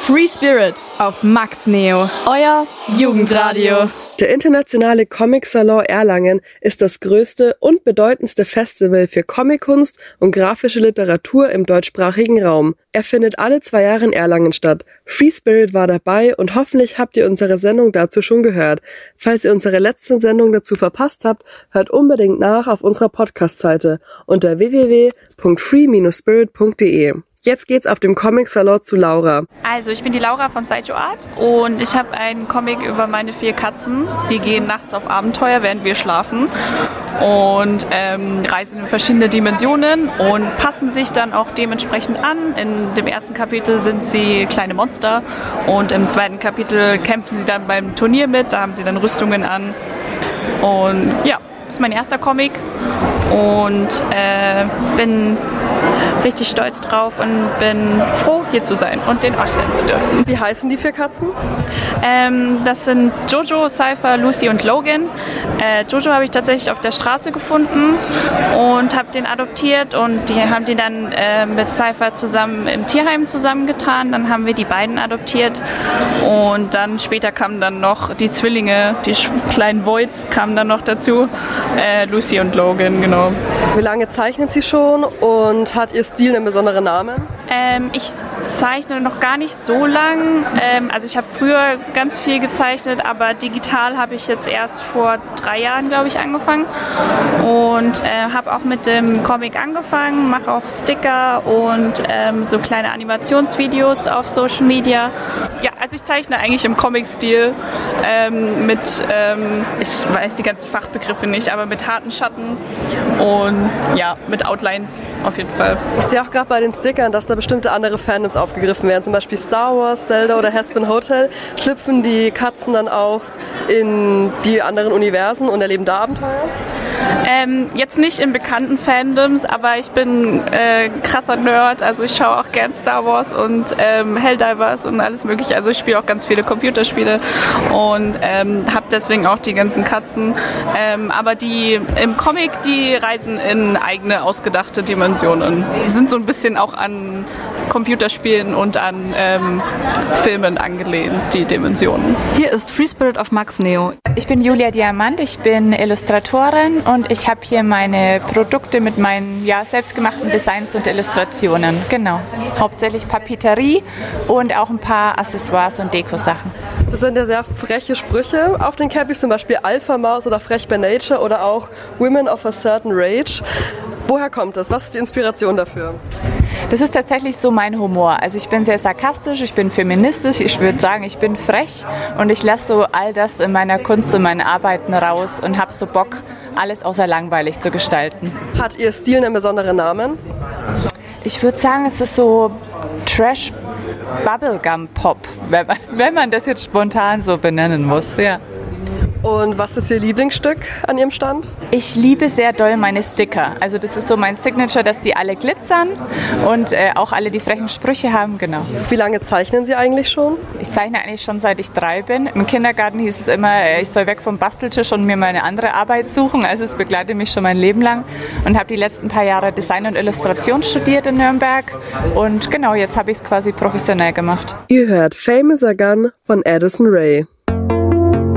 Free Spirit auf Max Neo, euer Jugendradio. Der Internationale Comic-Salon Erlangen ist das größte und bedeutendste Festival für Comickunst und grafische Literatur im deutschsprachigen Raum. Er findet alle 2 Jahre in Erlangen statt. Free Spirit war dabei und hoffentlich habt ihr unsere Sendung dazu schon gehört. Falls ihr unsere letzte Sendung dazu verpasst habt, hört unbedingt nach auf unserer Podcast-Seite unter www.free-spirit.de. Jetzt geht's auf dem Comic-Salon zu Laura. Also ich bin die Laura von Sideshow Art und ich habe einen Comic über meine 4 Katzen. Die gehen nachts auf Abenteuer, während wir schlafen und reisen in verschiedene Dimensionen und passen sich dann auch dementsprechend an. In dem ersten Kapitel sind sie kleine Monster und im zweiten Kapitel kämpfen sie dann beim Turnier mit. Da haben sie dann Rüstungen an und ja, das ist mein erster Comic und bin richtig stolz drauf und bin froh, hier zu sein und den ausstellen zu dürfen. Wie heißen die 4 Katzen? Das sind Jojo, Cypher, Lucy und Logan. Jojo habe ich tatsächlich auf der Straße gefunden und habe den adoptiert und die haben die dann mit Cypher zusammen im Tierheim zusammengetan. Dann haben wir die beiden adoptiert und dann später kamen dann noch die Zwillinge, die kleinen Voids kamen dann noch dazu. Lucy und Logan, genau. Wie lange zeichnet sie schon und hat ihr Stil einen besonderen Namen? Ich zeichne noch gar nicht so lang. Also ich habe früher ganz viel gezeichnet, aber digital habe ich jetzt erst vor 3 Jahren, glaube ich, angefangen. Und habe auch mit dem Comic angefangen, mache auch Sticker und so kleine Animationsvideos auf Social Media. Ja, also ich zeichne eigentlich im Comic-Stil mit, ich weiß die ganzen Fachbegriffe nicht, aber mit harten Schatten und ja, mit Outlines auf jeden Fall. Ich sehe auch gerade bei den Stickern, dass da bestimmte andere Fandoms aufgegriffen werden, zum Beispiel Star Wars, Zelda oder Hazbin Hotel. Schlüpfen die Katzen dann auch in die anderen Universen und erleben da Abenteuer? Jetzt nicht in bekannten Fandoms, aber ich bin krasser Nerd, also ich schaue auch gern Star Wars und Helldivers und alles mögliche, also ich spiele auch ganz viele Computerspiele und habe deswegen auch die ganzen Katzen, aber die im Comic, die reisen in eigene ausgedachte Dimensionen. Die sind so ein bisschen auch an Computerspielen und an Filmen angelehnt, die Dimensionen. Hier ist Free Spirit auf Max Neo. Ich bin Julia Diamant, ich bin Illustratorin und ich habe hier meine Produkte mit meinen selbstgemachten Designs und Illustrationen. Genau. Hauptsächlich Papeterie und auch ein paar Accessoires und Dekosachen. Das sind ja sehr freche Sprüche auf den Cappies, zum Beispiel Alpha Maus oder Frech by Nature oder auch Women of a Certain Rage. Woher kommt das? Was ist die Inspiration dafür? Das ist tatsächlich so mein Humor. Also ich bin sehr sarkastisch, ich bin feministisch, ich würde sagen, ich bin frech und ich lasse so all das in meiner Kunst und meinen Arbeiten raus und habe so Bock, alles außer langweilig zu gestalten. Hat Ihr Stil einen besonderen Namen? Ich würde sagen, es ist so Trash Bubblegum Pop, wenn man das jetzt spontan so benennen muss, ja. Und was ist Ihr Lieblingsstück an Ihrem Stand? Ich liebe sehr doll meine Sticker. Also das ist so mein Signature, dass die alle glitzern und auch alle die frechen Sprüche haben, genau. Wie lange zeichnen Sie eigentlich schon? Ich zeichne eigentlich schon seit ich 3 bin. Im Kindergarten hieß es immer, ich soll weg vom Basteltisch und mir mal eine andere Arbeit suchen. Also es begleitet mich schon mein Leben lang und habe die letzten paar Jahre Design und Illustration studiert in Nürnberg. Und genau, jetzt habe ich es quasi professionell gemacht. Ihr hört Fame is a Gun von Addison Rae.